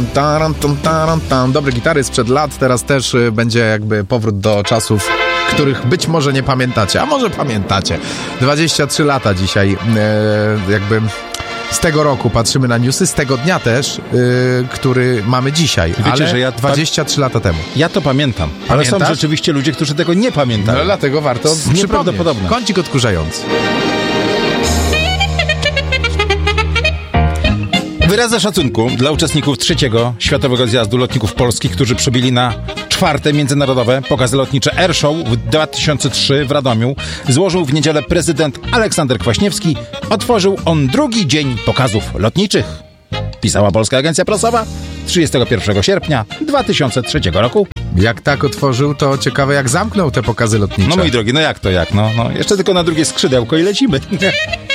Dobre gitary sprzed lat, teraz też będzie jakby powrót do czasów, których być może nie pamiętacie, a może pamiętacie. 23 lata dzisiaj, jakby z tego roku patrzymy na newsy, z tego dnia też, który mamy dzisiaj, wiecie, ale że 23 lata temu. Ja to pamiętam, ale są rzeczywiście ludzie, którzy tego nie pamiętają. No dlatego warto nieprawdopodobne. Kącik odkurzający. Wyrazy szacunku dla uczestników 3. Światowego Zjazdu Lotników Polskich, którzy przybili na 4. międzynarodowe pokazy lotnicze Airshow w 2003 w Radomiu, złożył w niedzielę prezydent Aleksander Kwaśniewski. Otworzył on drugi dzień pokazów lotniczych. Pisała Polska Agencja Prasowa 31 sierpnia 2003 roku. Jak tak otworzył, to ciekawe jak zamknął te pokazy lotnicze. No mój drogi, no jak to jak? No jeszcze tylko na drugie skrzydełko i lecimy.